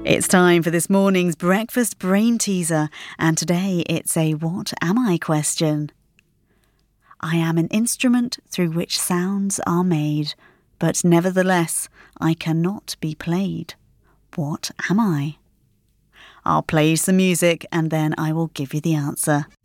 It's time for this morning's breakfast brain teaser, and today it's a what am I question. I am an instrument through which sounds are made, but nevertheless I cannot be played. What am I? I'll play you some music and then I will give you the answer.